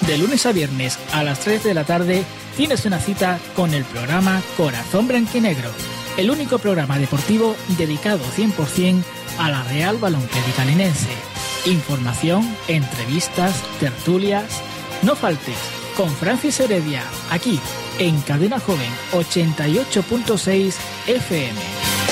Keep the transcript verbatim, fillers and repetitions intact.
De lunes a viernes a las tres de la tarde tienes una cita con el programa Corazón Blanquinegro, el único programa deportivo dedicado cien por ciento a la Real Balonclérica Linense. Información, entrevistas, tertulias. No faltes con Francis Heredia, aquí en Cadena Joven ochenta y ocho punto seis F M.